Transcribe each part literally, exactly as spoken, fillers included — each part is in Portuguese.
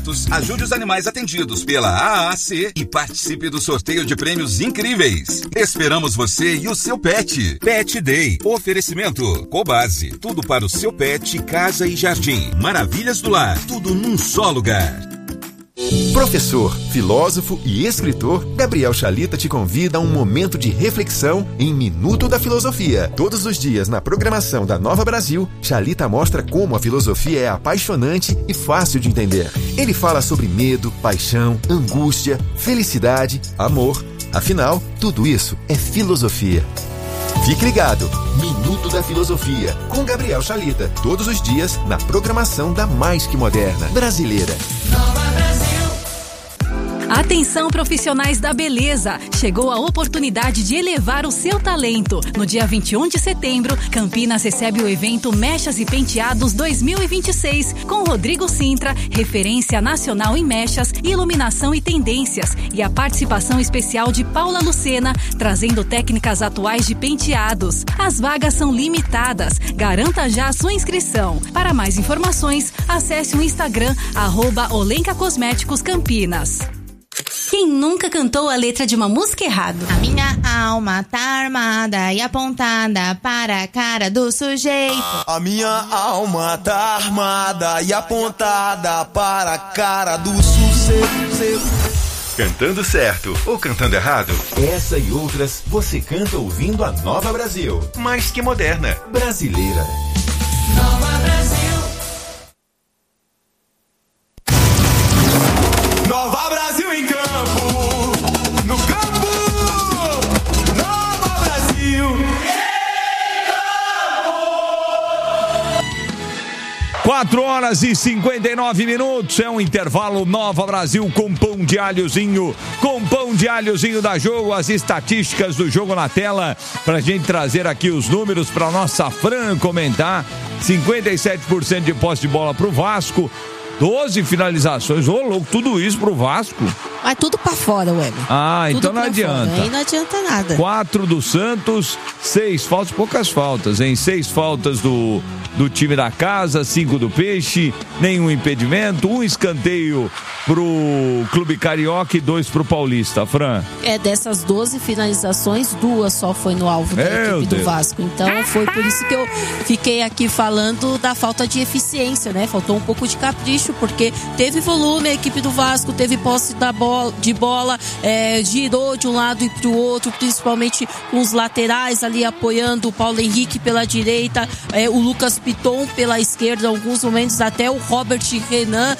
Ajude os animais atendidos pela A A C e participe do sorteio de prêmios incríveis. Esperamos você e o seu pet. Pet Day. Oferecimento. Cobase. Tudo para o seu pet, casa e jardim. Maravilhas do lar. Tudo num só lugar. Professor, filósofo e escritor, Gabriel Chalita te convida a um momento de reflexão em Minuto da Filosofia. Todos os dias na programação da Nova Brasil, Chalita mostra como a filosofia é apaixonante e fácil de entender. Ele fala sobre medo, paixão, angústia, felicidade, amor. Afinal, tudo isso é filosofia. Fique ligado, Minuto da Filosofia, com Gabriel Chalita. Todos os dias na programação da Mais Que Moderna brasileira. Atenção, profissionais da beleza! Chegou a oportunidade de elevar o seu talento. No dia vinte e um de setembro, Campinas recebe o evento Mechas e Penteados dois mil e vinte e seis, com Rodrigo Sintra, referência nacional em mechas, iluminação e tendências, e a participação especial de Paula Lucena, trazendo técnicas atuais de penteados. As vagas são limitadas. Garanta já a sua inscrição. Para mais informações, acesse o Instagram, arroba Olenka Cosméticos Campinas. Quem nunca cantou a letra de uma música errado? A minha alma tá armada e apontada para a cara do sujeito. A minha alma tá armada e apontada para a cara do sujeito. Cantando certo ou cantando errado? Essa e outras você canta ouvindo a Nova Brasil. Mais que moderna, brasileira. Nova Brasil. Nova Brasil em campo. No campo. Nova Brasil em campo. quatro horas e cinquenta e nove minutos. É um intervalo. Nova Brasil com pão de alhozinho. Com pão de alhozinho da Jogo. As estatísticas do jogo na tela. Pra gente trazer aqui os números pra nossa Fran comentar. cinquenta e sete por cento de posse de bola pro Vasco. doze finalizações, ô louco, tudo isso pro Vasco. Mas tudo pra fora, Weber. Ah, tudo então não adianta. Fora. Aí não adianta nada. Quatro do Santos, seis faltas, poucas faltas, hein? Seis faltas do, do time da casa, cinco do Peixe, nenhum impedimento, um escanteio pro Clube Carioca e dois pro Paulista, Fran. É, dessas doze finalizações, duas só foi no alvo da Meu equipe Deus. do Vasco. Então foi por isso que eu fiquei aqui falando da falta de eficiência, né? Faltou um pouco de capricho, porque teve volume a equipe do Vasco, teve posse da bola, de bola, é, girou de um lado e pro outro, principalmente com os laterais ali apoiando o Paulo Henrique pela direita, é, o Lucas Piton pela esquerda, em alguns momentos até o Robert Renan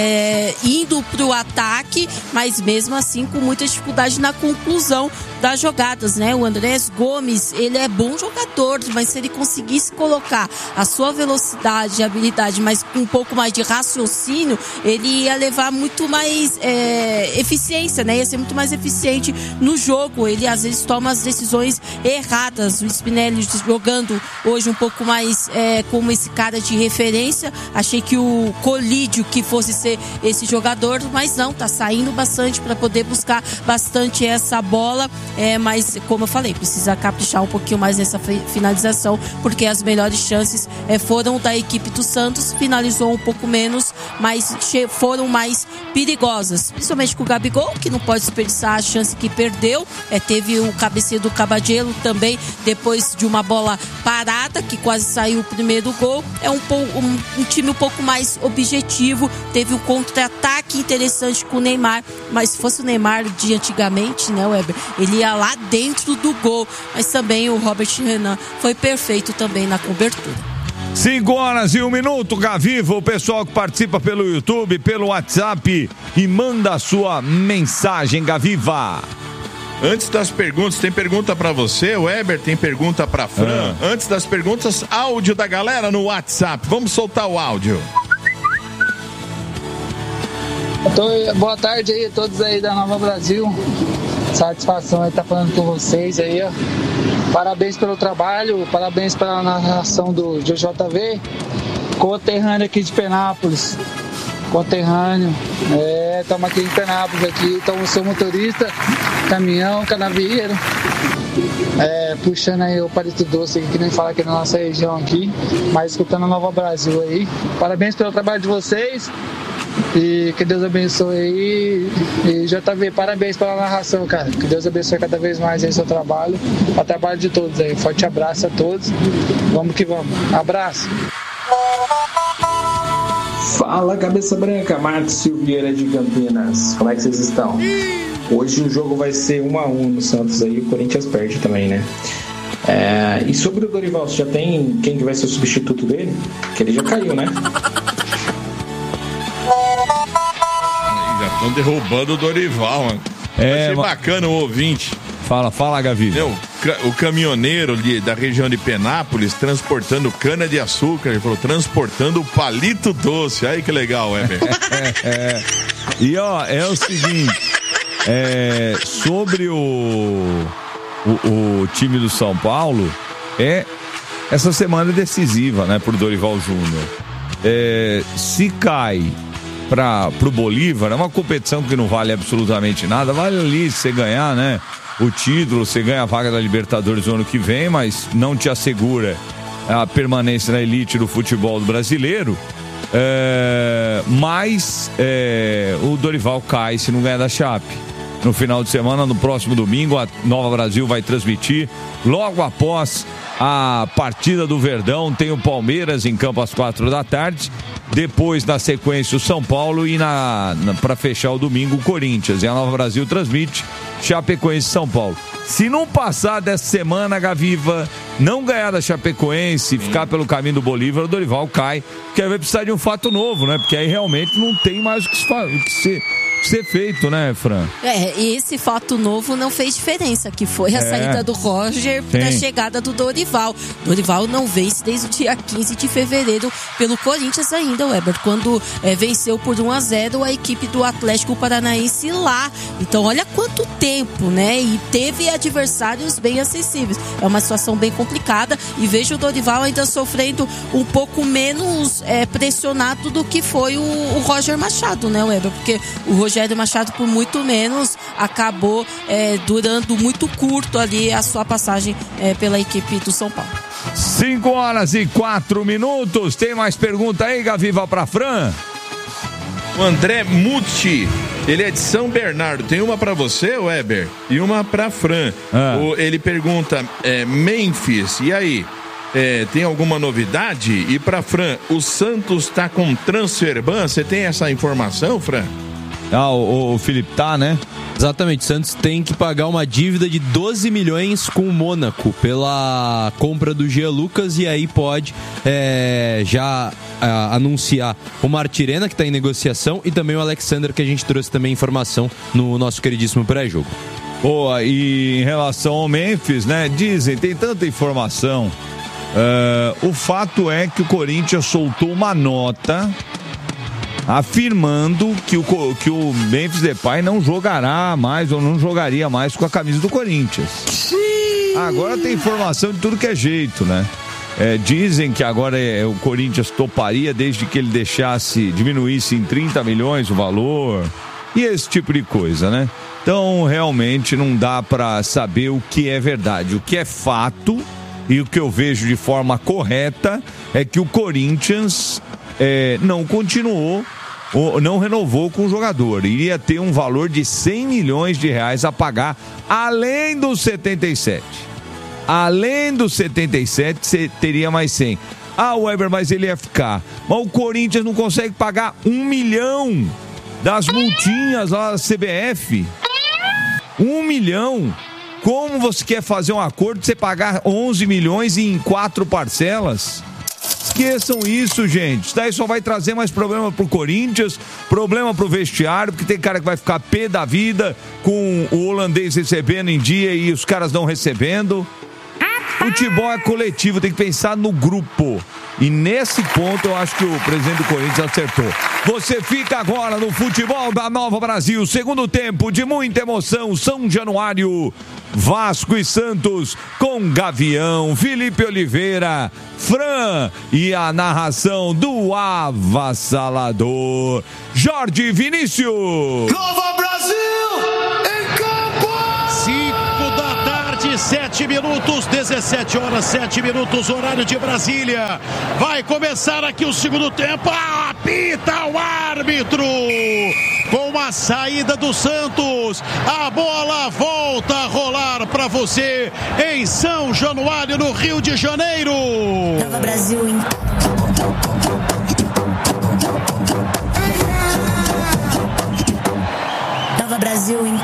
é, indo pro ataque, mas mesmo assim com muita dificuldade na conclusão das jogadas, né? O Andrés Gomes, ele é bom jogador, mas se ele conseguisse colocar a sua velocidade e habilidade, mas com um pouco mais de raciocínio, ele ia levar muito mais é, eficiência, né? Ia ser muito mais eficiente no jogo. Ele às vezes toma as decisões erradas. O Spinelli jogando hoje um pouco mais é, como esse cara de referência. Achei que o Colídio que fosse ser esse jogador, mas não, tá saindo bastante para poder buscar bastante essa bola. É, mas como eu falei, precisa caprichar um pouquinho mais nessa finalização, porque as melhores chances é, foram da equipe do Santos. Finalizou um pouco menos, mas foram mais perigosas, principalmente com o Gabigol, que não pode desperdiçar a chance que perdeu. É, teve o cabeceio do Caballero também, depois de uma bola parada, que quase saiu o primeiro gol. É um, um, um time um pouco mais objetivo. Teve um contra-ataque interessante com o Neymar, mas se fosse o Neymar de antigamente, né, Weber, ele ia lá dentro do gol. Mas também o Robert Renan foi perfeito também na cobertura. Cinco horas e um minuto, Gaviva, o pessoal que participa pelo YouTube, pelo WhatsApp e manda a sua mensagem, Gaviva. Antes das perguntas, tem pergunta pra você, o Weber, tem pergunta pra Fran. Ah. Antes das perguntas, áudio da galera no WhatsApp. Vamos soltar o áudio. Tô, boa tarde aí a todos aí da Nova Brasil. Satisfação aí estar tá falando com vocês aí, ó. Parabéns pelo trabalho, parabéns pela narração do J J V, conterrâneo aqui de Penápolis, conterrâneo, é, estamos aqui em Penápolis, aqui, então sou motorista, caminhão, canavieiro, é, puxando aí o palito doce aqui, que nem fala aqui na nossa região aqui, mas escutando a Nova Brasil aí. Parabéns pelo trabalho de vocês, E que Deus abençoe aí. E J V, parabéns pela narração, cara. Que Deus abençoe cada vez mais aí o seu trabalho. O trabalho de todos aí. Forte abraço a todos. Vamos que vamos. Abraço. Fala, cabeça branca. Marcos Silveira de Campinas. Como é que vocês estão? Hoje o jogo vai ser um a um no Santos aí. O Corinthians perde também, né? É, e sobre o Dorival, você já tem quem que vai ser o substituto dele? Que ele já caiu, né? Já estão derrubando o Dorival, mano. É, Achei ma... bacana o ouvinte. Fala, fala, Gavi. Meu, o caminhoneiro de, da região de Penápolis transportando cana-de-açúcar, ele falou, transportando palito doce. Aí que legal, Weber. é, é. E ó, é o seguinte, é, sobre o, o, o time do São Paulo, é essa semana é decisiva, né, pro Dorival Júnior. É, se cai para pro Bolívar, é uma competição que não vale absolutamente nada, vale ali você ganhar, né, o título, você ganha a vaga da Libertadores no ano que vem, mas não te assegura a permanência na elite do futebol brasileiro. É, mas é, o Dorival cai se não ganhar da Chape. No final de semana, no próximo domingo, a Nova Brasil vai transmitir. Logo após a partida do Verdão, tem o Palmeiras em campo às quatro da tarde. Depois, na sequência, o São Paulo e na, na, para fechar o domingo, o Corinthians. E a Nova Brasil transmite Chapecoense e São Paulo. Se não passar dessa semana, Gaviva, não ganhar da Chapecoense e ficar pelo caminho do Bolívar, o Dorival cai. Porque aí vai precisar de um fato novo, né? Porque aí realmente não tem mais o que, se, o que ser, ser feito, né, Fran? É, e esse fato novo não fez diferença, que foi a é. saída do Roger para a chegada do Dorival. Dorival não vence desde o dia quinze de fevereiro pelo Corinthians ainda, Weber, quando é, venceu por um a zero a equipe do Atlético Paranaense lá. Então olha quanto tempo, né? E teve adversários bem acessíveis. É uma situação bem complicada e vejo o Dorival ainda sofrendo um pouco menos é, pressionado do que foi o, o Roger Machado, né, Weber? Porque o Rogério Machado, por muito menos, acabou é, durando muito curto ali a sua passagem é, pela equipe do São Paulo. cinco horas e quatro minutos. Tem mais pergunta aí, Gaviva, pra Fran? O André Muti, ele é de São Bernardo. Tem uma pra você, Weber, e uma pra Fran. Ah. O, ele pergunta, é, Memphis, e aí? É, tem alguma novidade? E pra Fran, o Santos tá com transfer ban? Você tem essa informação, Fran? Ah, o, o Felipe tá, né? Exatamente, o Santos tem que pagar uma dívida de doze milhões com o Mônaco pela compra do Jean Lucas e aí pode é, já a, anunciar o Martirena, que está em negociação, e também o Alexander, que a gente trouxe também informação no nosso queridíssimo pré-jogo. Boa, e em relação ao Memphis, né, dizem, tem tanta informação, uh, o fato é que o Corinthians soltou uma nota afirmando que o, que o Memphis Depay não jogará mais ou não jogaria mais com a camisa do Corinthians. Sim. Agora tem informação de tudo que é jeito, né? É, dizem que agora é, o Corinthians toparia desde que ele deixasse, diminuísse em trinta milhões o valor e esse tipo de coisa, né? Então realmente não dá para saber o que é verdade. O que é fato e o que eu vejo de forma correta é que o Corinthians é, não continuou ou não renovou com o jogador. Iria ter um valor de cem milhões de reais a pagar, além dos setenta e sete. Além dos setenta e sete, você teria mais cem. Ah, Weber, mas ele ia ficar. Mas o Corinthians não consegue pagar um milhão das multinhas lá da C B F. Um milhão. Como você quer fazer um acordo de você pagar onze milhões em quatro parcelas? Esqueçam isso, gente. Isso daí só vai trazer mais problema pro Corinthians, problema pro vestiário, porque tem cara que vai ficar pé da vida com o holandês recebendo em dia e os caras não recebendo. Futebol é coletivo, tem que pensar no grupo. E nesse ponto eu acho que o presidente do Corinthians acertou. Você fica agora no futebol da Nova Brasil. Segundo tempo de muita emoção. São Januário, Vasco e Santos com Gavião, Felipe Oliveira, Fran e a narração do avassalador Jorge Vinícius. Nova Brasil em campo! cinco da tarde, sete sete minutos, dezessete horas, sete minutos, horário de Brasília. Vai começar aqui o segundo tempo. Apita o árbitro. Com a saída do Santos, a bola volta a rolar para você em São Januário, no Rio de Janeiro. Nova Brasil em... Nova Brasil em...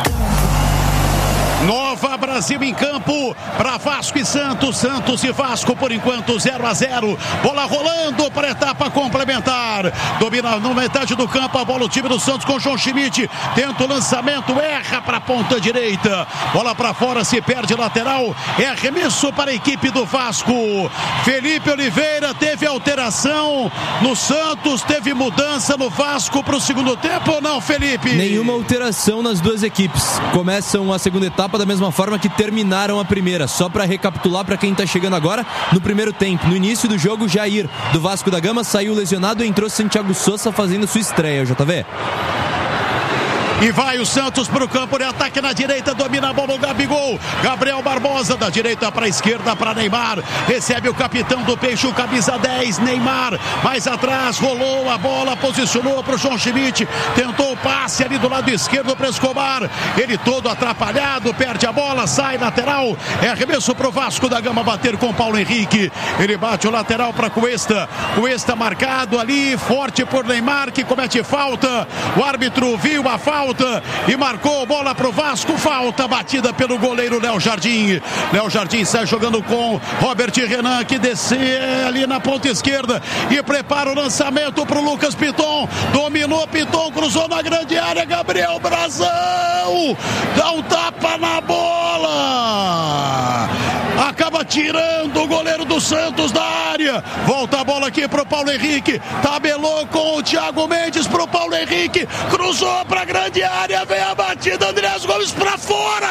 Nova Brasil em campo para Vasco e Santos. Santos e Vasco por enquanto zero a zero. Bola rolando para a etapa complementar. Domina na metade do campo a bola o time do Santos com João Schmidt. Tenta o lançamento, erra para a ponta direita. Bola para fora, se perde lateral. É arremesso para a equipe do Vasco. Felipe Oliveira teve alteração no Santos, teve mudança no Vasco para o segundo tempo ou não, Felipe? Nenhuma alteração nas duas equipes. Começam a segunda etapa da mesma forma que terminaram a primeira. Só para recapitular para quem está chegando agora, no primeiro tempo, no início do jogo, Jair do Vasco da Gama saiu lesionado e entrou Santiago Sousa fazendo sua estreia, J V. E vai o Santos para o campo de ataque na direita, domina a bola o Gabigol. Gabriel Barbosa da direita para a esquerda para Neymar. Recebe o capitão do Peixe, o camisa dez, Neymar. Mais atrás, rolou a bola, posicionou para o João Schmidt. Tentou o passe ali do lado esquerdo para Escobar. Ele todo atrapalhado, perde a bola, sai lateral. É arremesso para o Vasco da Gama bater com Paulo Henrique. Ele bate o lateral para Cuesta. Cuesta marcado ali, forte por Neymar, que comete falta. O árbitro viu a falta e marcou bola pro Vasco, falta batida pelo goleiro Léo Jardim. Léo Jardim sai jogando com Robert Renan, que desce ali na ponta esquerda e prepara o lançamento pro Lucas Piton. Dominou Piton, cruzou na grande área, Gabriel Brazão dá um tapa na bola, acaba tirando o goleiro do Santos da área. Volta a bola aqui pro Paulo Henrique, tabelou com o Thiago Mendes pro Paulo Henrique, cruzou pra grande área, vem a batida, Andrés Gomes pra fora,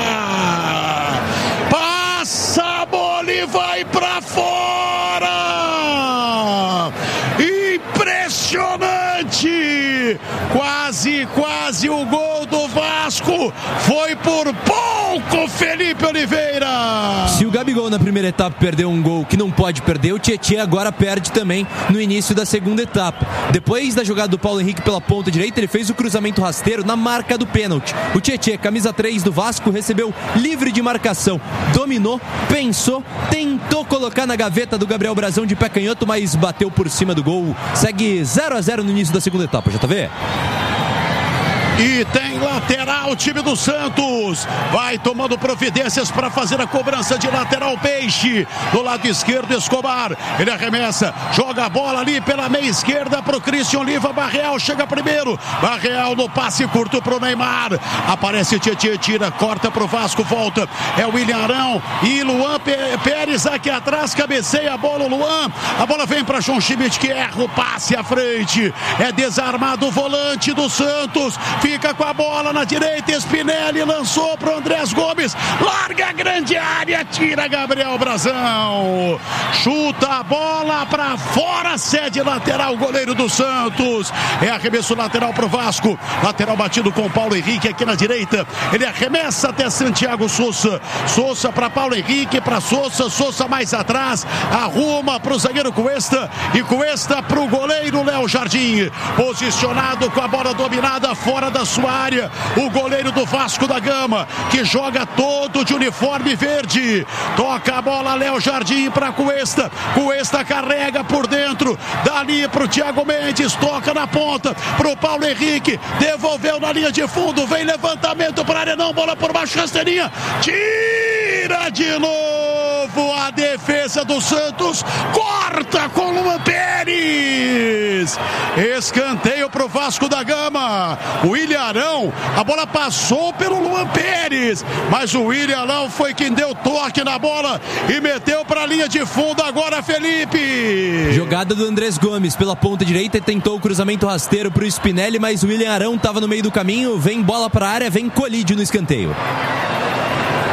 passa a bola e vai pra fora. Impressionante, quase, quase o gol do Vasco, foi por pouco, Felipe Oliveira. Se o Gabigol na primeira etapa perdeu um gol que não pode perder, o Tietchan agora perde também no início da segunda etapa. Depois da jogada do Paulo Henrique pela ponta direita, ele fez o cruzamento rasteiro na marca do pênalti. O Tietchan, camisa três do Vasco, recebeu livre de marcação, dominou, pensou, tentou colocar na gaveta do Gabriel Brazão de pé canhoto, mas bateu por cima do gol. Segue zero a zero no início da segunda etapa, J V. E tem lateral, o time do Santos vai tomando providências para fazer a cobrança de lateral. Peixe do lado esquerdo, Escobar, ele arremessa, joga a bola ali pela meia esquerda para o Christian Oliva. Barreal chega primeiro, Barreal no passe curto para o Neymar, aparece Tietchan, tira, corta para o Vasco, volta, é o William Arão e Luan Pérez aqui atrás, cabeceia a bola, o Luan, a bola vem para João Schmidt, que erra o passe à frente, é desarmado o volante do Santos, fica com a bola na direita, Spinelli lançou para o Andrés Gomes, larga a grande área, tira Gabriel Brazão, chuta a bola para fora, cede lateral, goleiro do Santos, é arremesso lateral para o Vasco, lateral batido com Paulo Henrique aqui na direita, ele arremessa até Santiago Sousa, Sousa para Paulo Henrique, para Sousa, Sousa mais atrás, arruma para o zagueiro Cuesta e Cuesta para o goleiro Léo Jardim, posicionado com a bola dominada fora da sua área, o goleiro do Vasco da Gama, que joga todo de uniforme verde, toca a bola Léo Jardim para Cuesta, Cuesta carrega por dentro, dali para o Thiago Mendes, toca na ponta para o Paulo Henrique, devolveu na linha de fundo, vem levantamento para a área, não, bola por baixo, rasteirinha, tira de novo a defesa do Santos, corta com Luan Pérez, escanteio para o Vasco da Gama, o William Arão, a bola passou pelo Luan Pérez, mas o William Arão foi quem deu toque na bola e meteu para a linha de fundo. Agora Felipe, jogada do Andrés Gomes pela ponta direita e tentou o cruzamento rasteiro para o Spinelli, mas o William Arão estava no meio do caminho, vem bola para a área, vem Colídio no escanteio. Para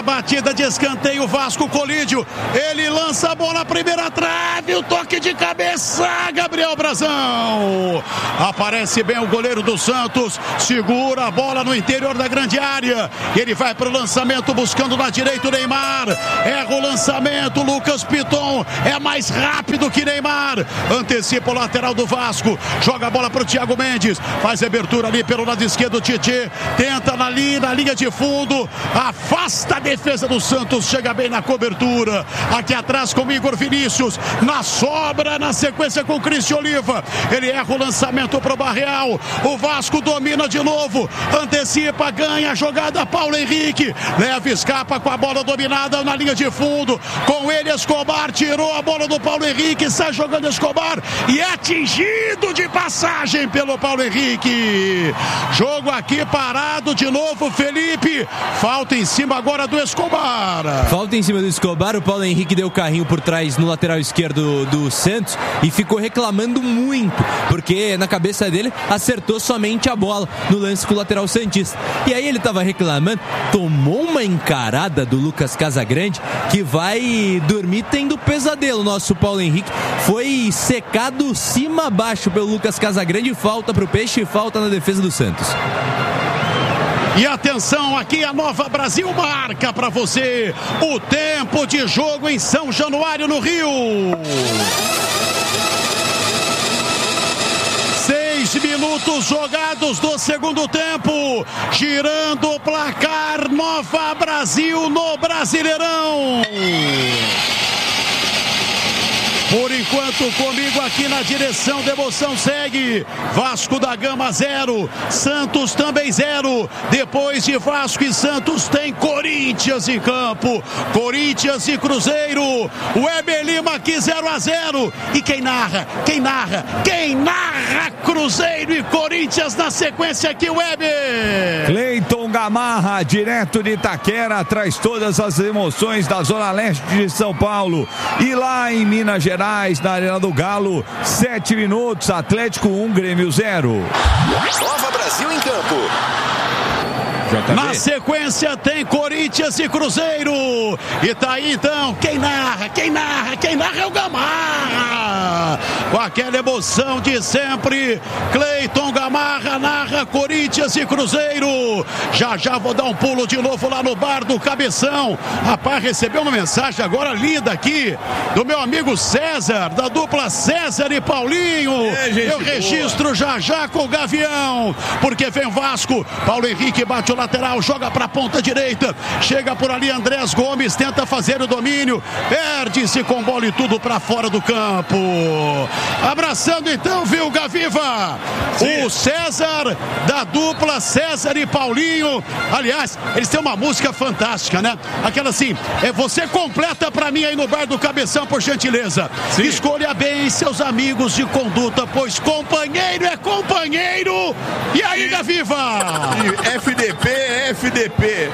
batida de escanteio, Vasco, Colídio. Ele lança a bola, primeira trave, o toque de cabeça, Gabriel Brazão. Aparece bem o goleiro do Santos, segura a bola no interior da grande área. Ele vai para o lançamento, buscando na direita o Neymar. Erra o lançamento, Lucas Piton é mais rápido que Neymar. Antecipa o lateral do Vasco, joga a bola para o Thiago Mendes, faz abertura ali pelo lado esquerdo, Tite tenta na linha, na linha de fundo, afasta a defesa do Santos, chega bem na cobertura, aqui atrás com o Igor Vinícius, na sobra, na sequência com o Cristian Oliva, ele erra o lançamento para o Barreal, o Vasco domina de novo, antecipa, ganha a jogada, Paulo Henrique, leva, escapa com a bola dominada na linha de fundo, com ele Escobar, tirou a bola do Paulo Henrique, sai jogando Escobar e é atingido de passagem pelo Paulo Henrique. Jogo aqui parado de novo, Felipe, falta em cima agora do Escobar. Falta em cima do Escobar, o Paulo Henrique deu carrinho por trás no lateral esquerdo do Santos e ficou reclamando muito, porque na cabeça dele acertou somente a bola no lance com o lateral santista. E aí ele tava reclamando, tomou uma encarada do Lucas Casagrande que vai dormir tendo pesadelo. Nosso Paulo Henrique foi secado cima a baixo pelo Lucas Casagrande, falta pro Peixe e falta na defesa do Santos. E atenção, aqui a Nova Brasil marca para você o tempo de jogo em São Januário, no Rio. Seis minutos jogados do segundo tempo, girando o placar, Nova Brasil no Brasileirão. Por enquanto, comigo aqui na direção da emoção segue Vasco da Gama zero, Santos também zero. Depois de Vasco e Santos tem Corinthians em campo, Corinthians e Cruzeiro. O Weber Lima aqui zero a zero. E quem narra? Quem narra? Quem narra? Cruzeiro e Corinthians na sequência aqui, Weber. Cleiton Gamarra, direto de Itaquera, traz todas as emoções da Zona Leste de São Paulo. E lá em Minas Gerais, na Arena do Galo, sete minutos, Atlético um, Grêmio zero. Nova Brasil em campo. Na sequência tem Corinthians e Cruzeiro. E tá aí então, quem narra, quem narra, quem narra é o Gamarra. Com aquela emoção de sempre, Cleiton Gamarra narra Corinthians e Cruzeiro. Já já vou dar um pulo de novo lá no bar do Cabeção. Rapaz, recebeu uma mensagem agora lida aqui do meu amigo César, da dupla César e Paulinho. É, Eu registro boa. já já com o Gavião, porque vem o Vasco, Paulo Henrique bate o lateral, joga para a ponta direita, chega por ali Andrés Gomes, tenta fazer o domínio, perde-se com bola e tudo para fora do campo. Abraçando então, viu, Gaviva? Sim. O César, da dupla César e Paulinho. Aliás, eles têm uma música fantástica, né? Aquela assim, é você completa para mim aí no bar do Cabeção, por gentileza. Sim. Escolha bem seus amigos de conduta, pois companheiro é companheiro. E aí, Gaviva? F D P é F D P.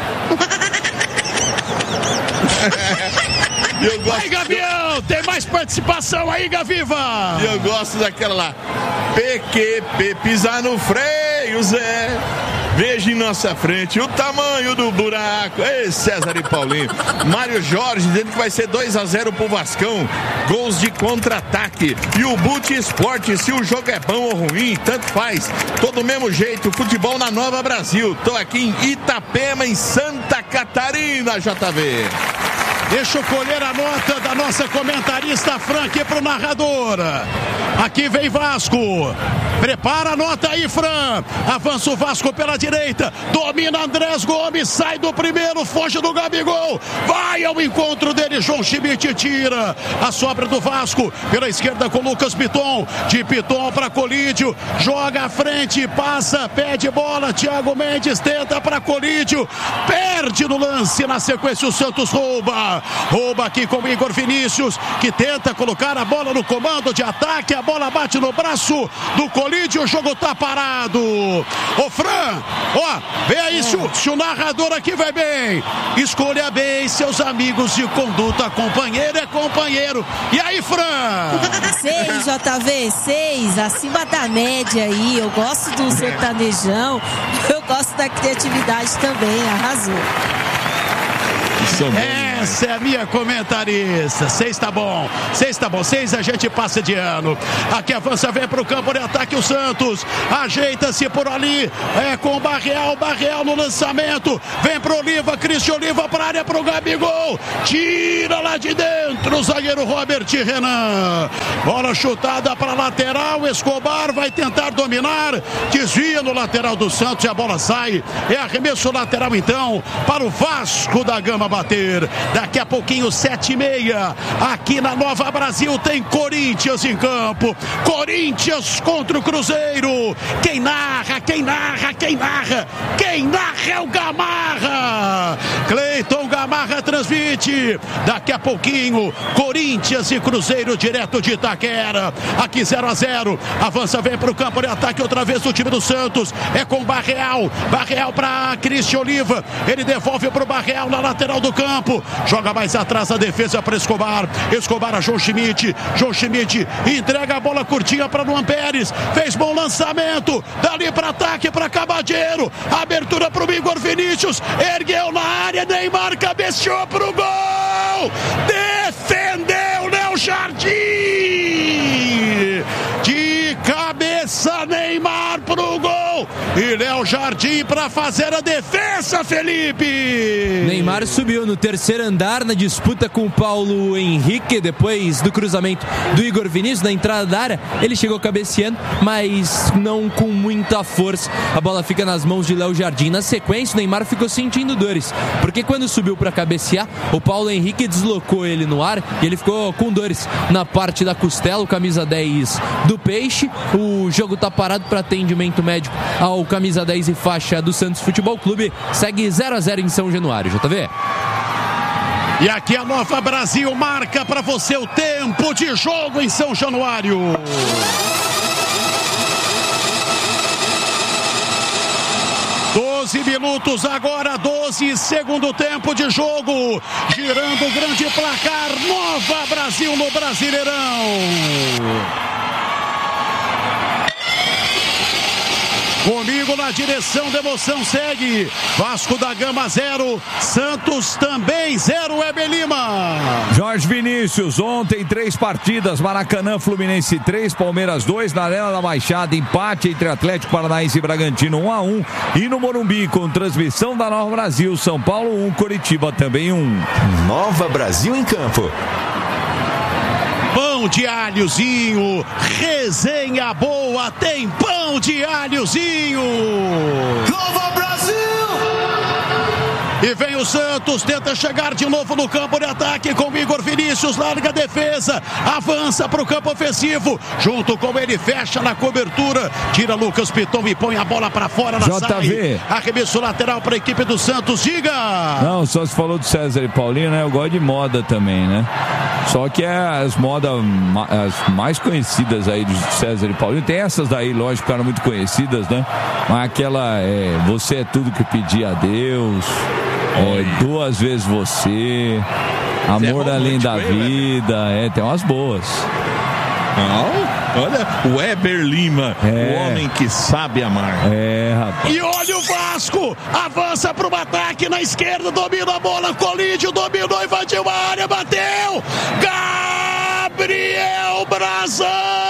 Eu gosto. Aí, Gavião, tem mais participação aí, Gaviva. E eu gosto daquela lá. P Q P, pisar no freio, Zé. Veja em nossa frente o tamanho do buraco. Ei, César e Paulinho. Mário Jorge dizendo que vai ser dois a zero pro Vascão. Gols de contra-ataque. E o Bute Esporte, se o jogo é bom ou ruim, tanto faz. Todo mesmo jeito, futebol na Nova Brasil. Tô aqui em Itapema, em Santa Catarina, J V. Deixa eu colher a nota da nossa comentarista Fran aqui pro narrador. Aqui vem Vasco. Prepara a nota aí, Fran. Avança o Vasco pela direita. Domina Andrés Gomes. Sai do primeiro. Foge do Gabigol. Vai ao encontro dele. João Schmidt tira a sobra do Vasco. Pela esquerda com Lucas Piton. De Piton para Colídio. Joga à frente. Passa. Pede bola. Thiago Mendes tenta para Colídio. Perde no lance. Na sequência o Santos rouba. Rouba aqui com o Igor Vinícius, que tenta colocar a bola no comando de ataque. A bola bate no braço do Colídio. O jogo tá parado. Ô Fran, ó, vê aí se o, se o narrador aqui vai bem. Escolha bem seus amigos de conduta. Companheiro é companheiro. E aí, Fran? Seis, J V, seis, acima da média aí. Eu gosto do sertanejão. Eu gosto da criatividade também. Arrasou. Essa é a minha comentarista. Seis tá bom. Seis tá bom. Seis a gente passa de ano. Aqui avança, vem pro campo de ataque o Santos. Ajeita-se por ali. É com o Barreal. Barreal no lançamento. Vem pro Oliva. Cristian Oliva pra área pro Gabigol. Tira lá de dentro o zagueiro Robert Renan. Bola chutada para lateral. Escobar vai tentar dominar. Desvia no lateral do Santos e a bola sai. É arremesso lateral então para o Vasco da Gama bater. Daqui a pouquinho, sete e meia. Aqui na Nova Brasil tem Corinthians em campo. Corinthians contra o Cruzeiro. Quem narra, quem narra, quem narra. Quem narra é o Gamarra. Cleiton Gamarra transmite. Daqui a pouquinho, Corinthians e Cruzeiro direto de Itaquera. Aqui zero a zero. Avança, vem para o campo de ataque outra vez o time do Santos. É com Barreal. Barreal para Cristian Oliva. Ele devolve para o Barreal na lateral do campo. Joga mais atrás a defesa para Escobar. Escobar a João Schmidt. João Schmidt entrega a bola curtinha para Luan Pérez. Fez bom lançamento. Dali para ataque para Cabadeiro. Abertura para o Igor Vinícius. Ergueu na área. Neymar cabeceou para o gol. Defendeu Léo Jardim. De cabeça Neymar pro gol. E Léo Jardim para fazer a defesa, Felipe. Neymar subiu no terceiro andar na disputa com o Paulo Henrique, depois do cruzamento do Igor Vinícius na entrada da área. Ele chegou cabeceando, mas não com muita força. A bola fica nas mãos de Léo Jardim. Na sequência, o Neymar ficou sentindo dores, porque quando subiu para cabecear, o Paulo Henrique deslocou ele no ar e ele ficou com dores na parte da costela, o camisa dez do Peixe. O jogo tá parado para atendimento médico ao camisa dez e faixa do Santos Futebol Clube. Segue zero a zero em São Januário, J V. E aqui a Nova Brasil marca para você o tempo de jogo em São Januário. doze minutos agora, doze, segundo tempo de jogo. Girando o grande placar, Nova Brasil no Brasileirão. Comigo na direção da emoção segue Vasco da Gama zero, Santos também zero, Weber Lima. Jorge Vinícius, ontem três partidas, Maracanã, Fluminense três, Palmeiras dois, na Arena da Baixada, empate entre Atlético Paranaense e Bragantino um a um, e no Morumbi com transmissão da Nova Brasil, São Paulo um, Coritiba também um. Nova Brasil em campo. Pão de alhozinho, resenha boa, tem pão de alhozinho. Nova Brasil! E vem o Santos, tenta chegar de novo no campo de ataque com o Igor Vinícius, larga a defesa, avança para o campo ofensivo, junto com ele, fecha na cobertura, tira Lucas Piton e põe a bola para fora na J V. sai. Arremesso lateral para a equipe do Santos, diga! Não, só se falou do César e Paulinho, né? Eu gosto de moda também, né? Só que é as modas as mais conhecidas aí do César e Paulinho. Tem essas daí, lógico, que eram muito conhecidas, né? Mas aquela, é, você é tudo que pedi a Deus, é, duas vezes você, amor é além da vida, é, tem umas boas. Não, olha, o Weber Lima, é. O homem que sabe amar. É, rapaz. E olha o Vasco, avança para o ataque na esquerda, domina a bola, colide, dominou, invadiu a área, bateu, Gabriel Brazão,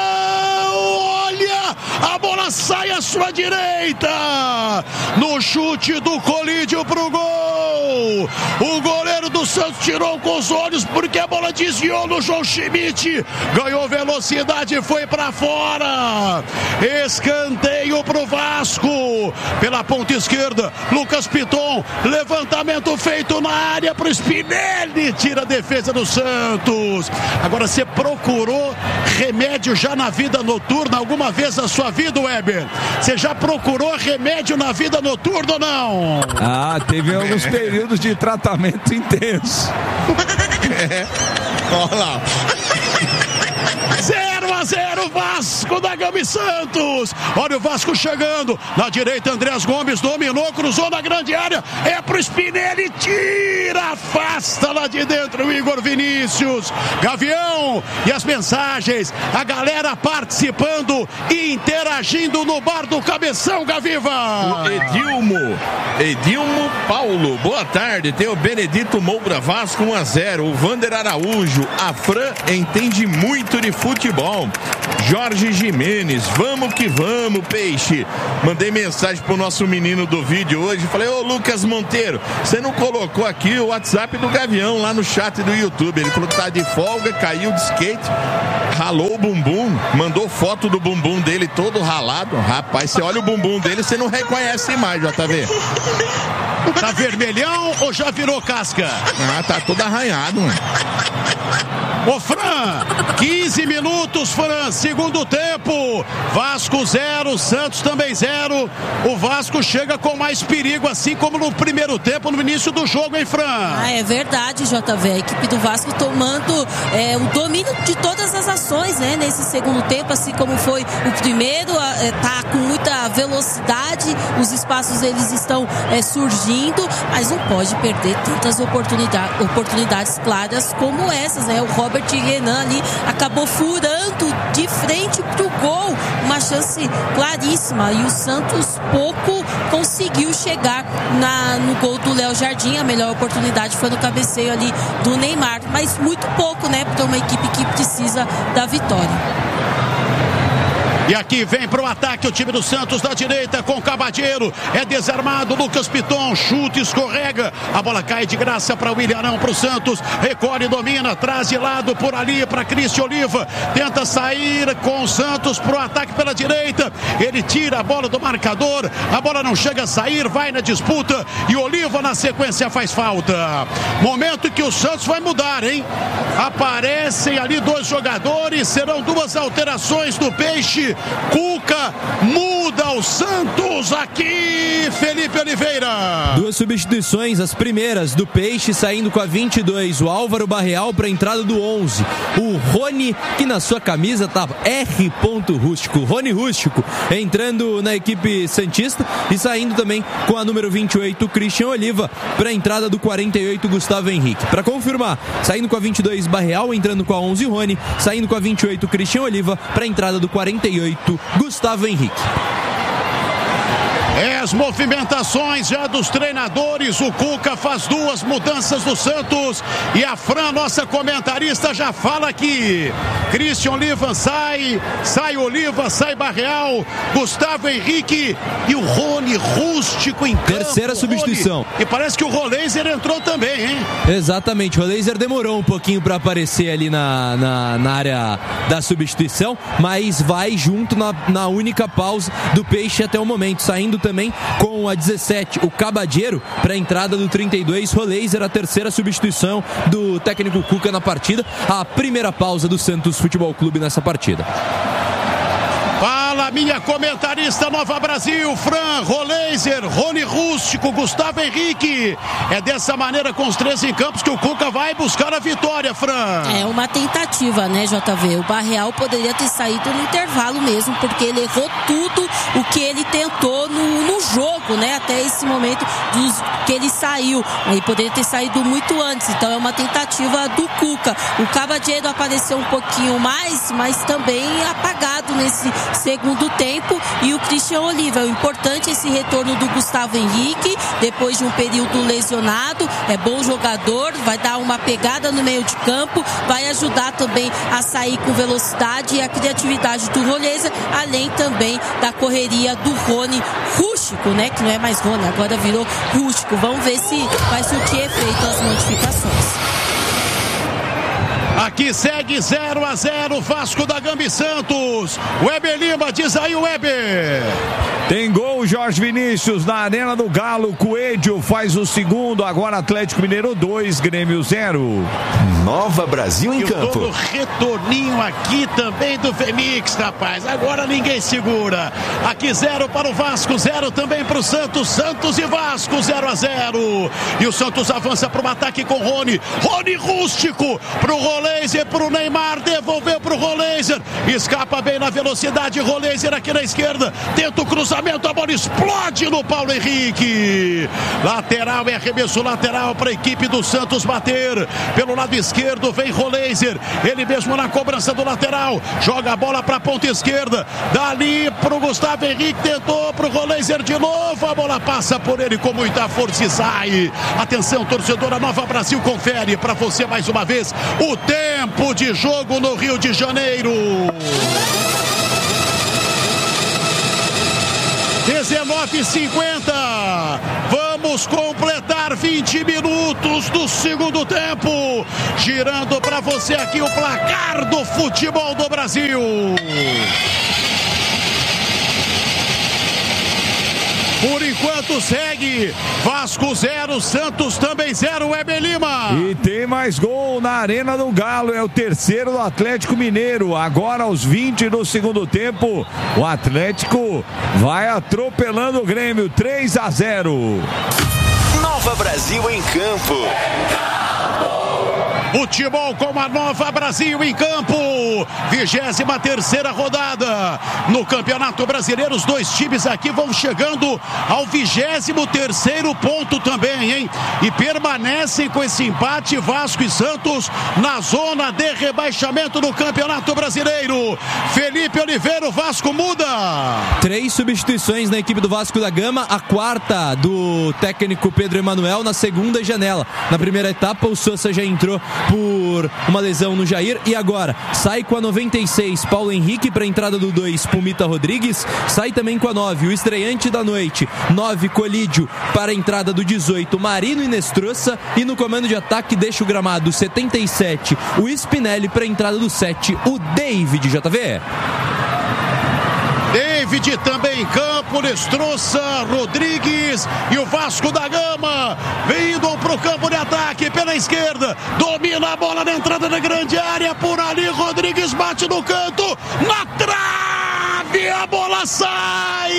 olha, a bola sai à sua direita, no chute do Colídio pro gol, o goleiro do Santos tirou com os olhos porque a bola desviou no João Schmidt, ganhou velocidade e foi para fora, escanteio pro Vasco, pela ponta esquerda, Lucas Piton, levantamento feito na área pro Spinelli, tira a defesa do Santos. Agora, você procurou remédio já na vida noturna alguma vez na sua vida, Weber? Você já procurou remédio na vida noturna ou não? Ah, teve alguns períodos de tratamento intenso. É. Olha lá. zero a a zero, Vasco da Gama e Santos. Olha o Vasco chegando. Na direita, Andrés Gomes dominou, cruzou na grande área. É pro Spinelli, tira, afasta lá de dentro o Igor Vinícius. Gavião e as mensagens. A galera participando e interagindo no bar do Cabeção, Gaviva. O Edilmo, Edilmo Paulo, boa tarde. Tem o Benedito Moura, Vasco um a zero. O Vander Araújo, a Fran entende muito de futebol. Jorge Jimenez, vamos que vamos, Peixe. Mandei mensagem pro nosso menino do vídeo hoje. Falei, ô Lucas Monteiro, você não colocou aqui o WhatsApp do Gavião lá no chat do YouTube? Ele falou que tá de folga, caiu de skate, ralou o bumbum, mandou foto do bumbum dele todo ralado. Rapaz, você olha o bumbum dele, você não reconhece mais, J V. Tá vermelhão ou já virou casca? Ah, tá todo arranhado, mano. Ô Fran, quinze minutos, Fran, segundo tempo, Vasco zero, Santos também zero. O Vasco chega com mais perigo, assim como no primeiro tempo, no início do jogo, hein, Fran? Ah, é verdade, J V. A equipe do Vasco tomando é, o domínio de todas as ações, né, nesse segundo tempo, assim como foi o primeiro, é, tá com muita velocidade, os espaços eles estão é, surgindo, mas não pode perder tantas oportunidades, oportunidades claras como essas, né? O Robert Renan ali acabou furando de frente pro gol, uma chance claríssima, e o Santos pouco conseguiu chegar na, no gol do Léo Jardim. A melhor oportunidade foi no cabeceio ali do Neymar, mas muito pouco, né, para uma equipe que precisa da vitória. E aqui vem pro ataque o time do Santos da direita com Cabadeiro. É desarmado, Lucas Piton, chute, escorrega. A bola cai de graça para o Ilharão, pro Santos. Recolhe, domina, traz de lado por ali para Cristian Oliva. Tenta sair com o Santos pro ataque pela direita. Ele tira a bola do marcador. A bola não chega a sair, vai na disputa. E Oliva na sequência faz falta. Momento que o Santos vai mudar, hein? Aparecem ali dois jogadores. Serão duas alterações do Peixe. Cuca muda o Santos aqui, Felipe Oliveira. Duas substituições, as primeiras do Peixe saindo com a vinte e dois, o Álvaro Barreal para a entrada do onze. O Rony, que na sua camisa tá R. Rústico, Rony Rústico, entrando na equipe santista, e saindo também com a número vinte e oito, Cristian Oliva, para a entrada do quarenta e oito, Gustavo Henrique. Para confirmar, saindo com a vinte e dois, Barreal, entrando com a onze, Rony, saindo com a vinte e oito, Cristian Oliva, para a entrada do quarenta e oito, Gustavo Henrique. É as movimentações já dos treinadores. O Cuca faz duas mudanças do Santos. E a Fran, nossa comentarista, já fala aqui. Cristian Oliva sai, sai Oliva, sai Barreal, Gustavo Henrique e o Rony Rústico em campo. Terceira substituição. Rony. E parece que o Roleiser entrou também, hein? Exatamente, o Roleiser demorou um pouquinho para aparecer ali na, na, na área da substituição, mas vai junto na, na única pausa do Peixe até o momento, saindo também com a dezessete, o Cabadeiro, para a entrada do trinta e dois, Roleiser, a terceira substituição do técnico Cuca na partida, a primeira pausa do Santos Futebol Clube nessa partida. Fala, minha comentarista Nova Brasil, Fran, Roleiser, Rony Rústico, Gustavo Henrique. É dessa maneira, com os três em campos, que o Cuca vai buscar a vitória, Fran. É uma tentativa, né, J V? O Barreal poderia ter saído no intervalo mesmo, porque ele errou tudo o que ele tentou no, no jogo, né, até esse momento dos, que ele saiu. Ele poderia ter saído muito antes, então é uma tentativa do Cuca. O Cabadeiro apareceu um pouquinho mais, mas também apagado nesse segundo tempo, e o Cristian Oliva. O importante é esse retorno do Gustavo Henrique depois de um período lesionado. É bom jogador, vai dar uma pegada no meio de campo, vai ajudar também a sair com velocidade e a criatividade do Roleiser, além também da correria do Rony Rústico, né, que não é mais Rony, agora virou Rústico. Vamos ver se vai surtir efeito as modificações. Aqui segue zero a zero, Vasco da Gama e Santos. Weber Lima, diz aí o Weber. Tem gol gol, Jorge Vinícius, na Arena do Galo. Coelho faz o segundo. Agora Atlético Mineiro dois, Grêmio zero. Nova Brasil em Eu campo. tô no retorninho aqui também do Fênix, rapaz. Agora ninguém segura. Aqui zero para o Vasco, zero também para o Santos. Santos e Vasco, zero a zero. E o Santos avança para o ataque com Rony. Rony rústico para o Roleiser, para o Neymar. Devolveu para o Roleiser. Escapa bem na velocidade. Roleiser aqui na esquerda. Tenta o cruzamento. A bola explode no Paulo Henrique. Lateral é arremesso lateral para a equipe do Santos bater. Pelo lado esquerdo vem Roleiser. Ele mesmo na cobrança do lateral. Joga a bola para a ponta esquerda. Dali para o Gustavo Henrique. Tentou para o Roleiser de novo. A bola passa por ele com muita força e sai. Atenção, torcedora Nova Brasil. Confere para você mais uma vez o tempo de jogo no Rio de Janeiro. dezenove e cinquenta. Vamos completar vinte minutos do segundo tempo. Girando para você aqui o placar do futebol do Brasil. Por enquanto segue Vasco zero, Santos também zero, Weber Lima. E tem mais gol na Arena do Galo, é o terceiro do Atlético Mineiro. Agora aos vinte do segundo tempo, o Atlético vai atropelando o Grêmio, três a zero. Nova Brasil em campo. Futebol com a Nova Brasil em campo. vigésima terceira rodada no Campeonato Brasileiro. Os dois times aqui vão chegando ao vigésimo terceiro ponto também, hein? E permanecem com esse empate Vasco e Santos na zona de rebaixamento do Campeonato Brasileiro. Felipe Oliveira, o Vasco muda. Três substituições na equipe do Vasco da Gama. A quarta do técnico Pedro Emanuel na segunda janela. Na primeira etapa o Sousa já entrou por uma lesão no Jair e agora sai com a noventa e seis Paulo Henrique para a entrada do dois Pumita Rodrigues, sai também com a nove o estreante da noite, nove Colídio para a entrada do dezoito Marino Inestrosa e no comando de ataque deixa o gramado setenta e sete o Spinelli para a entrada do sete o David J V. David também em campo, Nestroça, Rodrigues e o Vasco da Gama vindo para o campo de ataque pela esquerda, domina a bola na entrada da grande área, por ali Rodrigues bate no canto, na trave, a bola sai,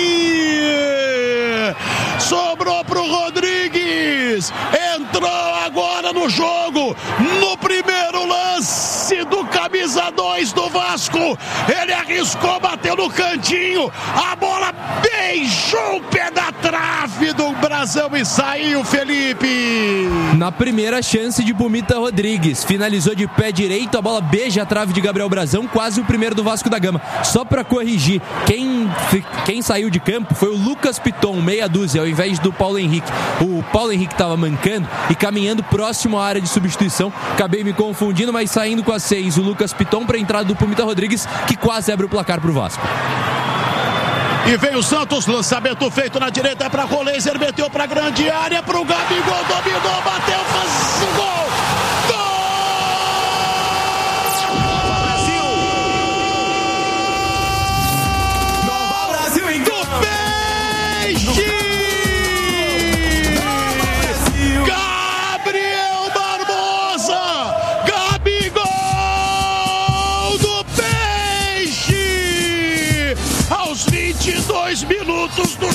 sobrou para o Rodrigues, entrou agora no jogo, no primeiro lance do camisa dois do Vasco, ele arriscou, bateu no cantinho, a bola beijou o pé da trave do Brasão e saiu, Felipe. Na primeira chance de Pumita Rodrigues, finalizou de pé direito, a bola beija a trave de Gabriel Brasão, quase o primeiro do Vasco da Gama. Só para corrigir, quem, quem saiu de campo foi o Lucas Piton, meia dúzia, ao invés do Paulo Henrique. O Paulo Henrique estava mancando e caminhando próximo à área de substituição. Acabei me confundindo, mas saindo com a seis, o Lucas Piton para a entrada do Pumita Rodrigues, que quase abre o placar para o Vasco. E vem o Santos, lançamento feito na direita para Roleiser, meteu para grande área, para o Gabigol, dominou, bateu, faz o gol!